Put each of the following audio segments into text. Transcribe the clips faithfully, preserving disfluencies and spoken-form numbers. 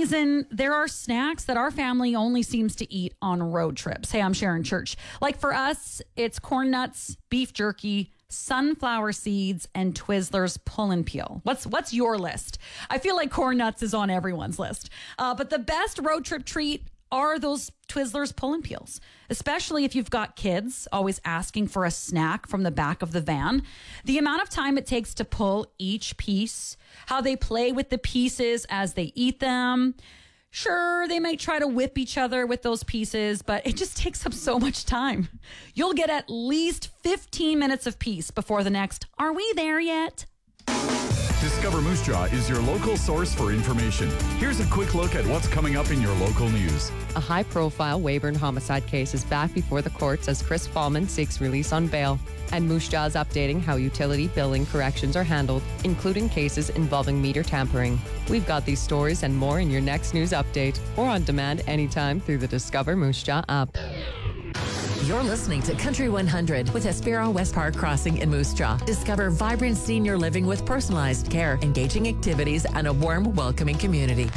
reason, there are snacks that our family only seems to eat on road trips. Hey, I'm Sharon Church. Like for us, it's corn nuts, beef jerky, sunflower seeds, and Twizzlers pull and peel. What's what's your list? I feel like corn nuts is on everyone's list. Uh, but the best road trip treat are those Twizzlers pull and peels, especially if you've got kids always asking for a snack from the back of the van. The amount of time it takes to pull each piece, how they play with the pieces as they eat them. Sure, they might try to whip each other with those pieces, but it just takes up so much time. You'll get at least fifteen minutes of peace before the next, "Are we there yet?" Discover Moose Jaw is your local source for information. Here's a quick look at what's coming up in your local news. A high-profile Weyburn homicide case is back before the courts as Chris Fallman seeks release on bail. And Moose Jaw is updating how utility billing corrections are handled, including cases involving meter tampering. We've got these stories and more in your next news update, or on demand anytime through the Discover Moose Jaw app. You're listening to Country one hundred with Espero West Park Crossing in Moose Jaw. Discover vibrant senior living with personalized care, engaging activities, and a warm, welcoming community.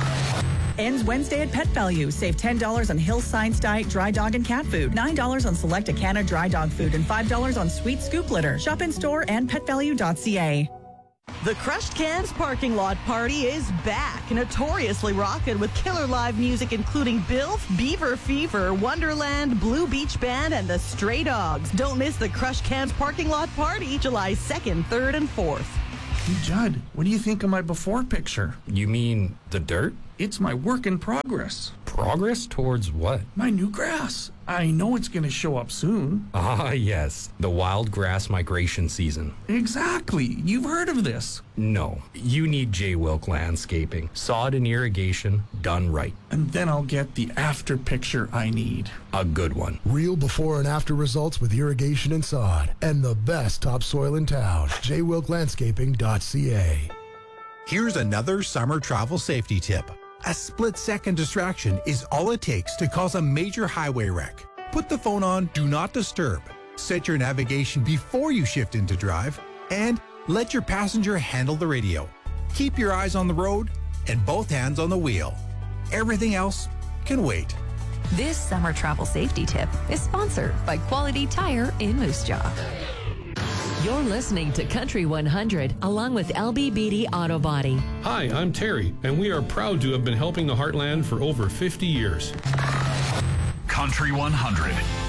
Ends Wednesday at Pet Value. Save ten dollars on Hill Science Diet dry dog and cat food, nine dollars on select Acana dry dog food, and five dollars on sweet scoop litter. Shop in store and pet value dot c a. The Crushed Cans Parking Lot Party is back, notoriously rockin' with killer live music including Bilf, Beaver Fever, Wonderland, Blue Beach Band, and the Stray Dogs. Don't miss the Crushed Cans Parking Lot Party, July second, third, and fourth. Hey, Judd, what do you think of my before picture? You mean the dirt? It's my work in progress. Progress towards what? My new grass. I know it's going to show up soon. Ah, yes. The wild grass migration season. Exactly. You've heard of this. No. You need J-Wilk Landscaping. Sod and irrigation done right. And then I'll get the after picture I need. A good one. Real before and after results with irrigation and sod. And the best topsoil in town. j wilk landscaping dot c a. Here's another summer travel safety tip. A split-second distraction is all it takes to cause a major highway wreck. Put the phone on Do Not Disturb. Set your navigation before you shift into drive, and let your passenger handle the radio. Keep your eyes on the road and both hands on the wheel. Everything else can wait. This summer travel safety tip is sponsored by Quality Tire in Moose Jaw. You're listening to Country one hundred, along with L B B D Auto Body. Hi, I'm Terry, and we are proud to have been helping the Heartland for over fifty years. Country one hundred.